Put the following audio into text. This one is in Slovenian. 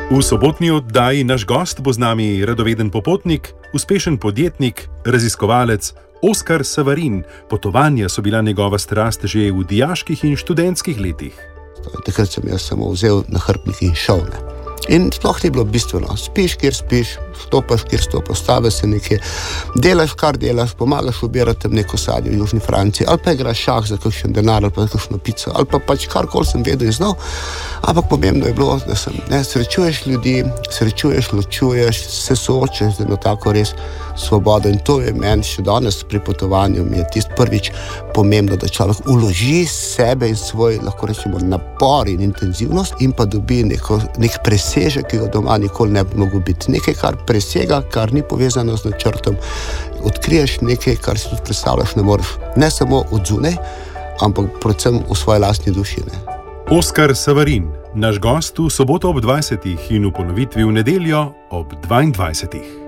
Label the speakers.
Speaker 1: V sobotni oddaji naš gost bo z nami radoveden popotnik, uspešen podjetnik, raziskovalec Oskar Savarin. Potovanja so bila njegova strast že v dijaških in študentskih letih.
Speaker 2: Takrat sem jaz samo vzel nahrbtnik in šel. In sploh ni bilo bistveno. Spiš, kjer spiš, stopaš, kjer stopaš, staviš se nekje, delaš, kar delaš, pomagaš ubirati neko sadje v Južni Franciji, ali pa igraš šah za kakšen denar, ali pa kakšno pico, ali pa pač karkoli sem vedel in znal. Ampak pomembno je bilo, da srečuješ ljudi, ločuješ, se soočaš z eno tako res svobodo. In to je meni še danes pri potovanju, mi je tisto prvič pomembno, da človek uloži sebe in svoj, lahko rečemo, napor in intenzivnost in pa dobi nek presežek, ki ga doma nikoli ne bi mogel biti. Nekaj, kar presega, kar ni povezano z načrtom. Odkriješ nekaj, kar si tudi predstavljaš, ne moreš. Ne samo od zunaj, ampak predvsem v svoji lastni duši.
Speaker 1: Oskar Savarin, naš gost v soboto ob 20. in v ponovitvi v nedeljo ob 22.